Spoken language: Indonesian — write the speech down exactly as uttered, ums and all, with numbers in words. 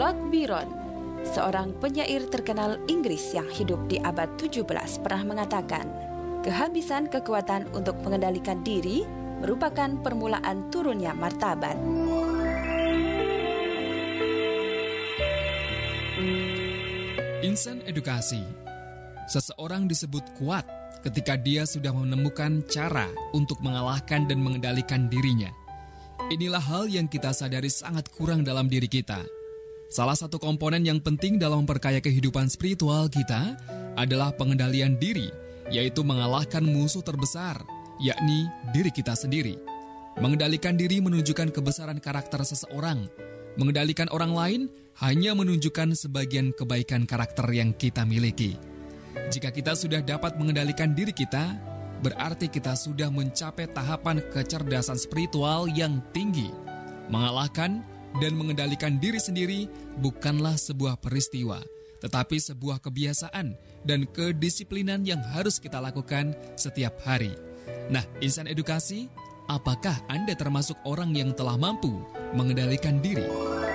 Lord Byron, seorang penyair terkenal Inggris yang hidup di abad tujuh belas, pernah mengatakan, kehabisan kekuatan untuk mengendalikan diri merupakan permulaan turunnya martabat. Insan edukasi. Seseorang disebut kuat ketika dia sudah menemukan cara untuk mengalahkan dan mengendalikan dirinya. Inilah hal yang kita sadari sangat kurang dalam diri kita. Salah satu komponen yang penting dalam memperkaya kehidupan spiritual kita adalah pengendalian diri, yaitu mengalahkan musuh terbesar, yakni diri kita sendiri. Mengendalikan diri menunjukkan kebesaran karakter seseorang. Mengendalikan orang lain hanya menunjukkan sebagian kebaikan karakter yang kita miliki. Jika kita sudah dapat mengendalikan diri kita, berarti kita sudah mencapai tahapan kecerdasan spiritual yang tinggi. Mengalahkan dan mengendalikan diri sendiri bukanlah sebuah peristiwa, tetapi sebuah kebiasaan dan kedisiplinan yang harus kita lakukan setiap hari. Nah, insan edukasi, apakah Anda termasuk orang yang telah mampu mengendalikan diri?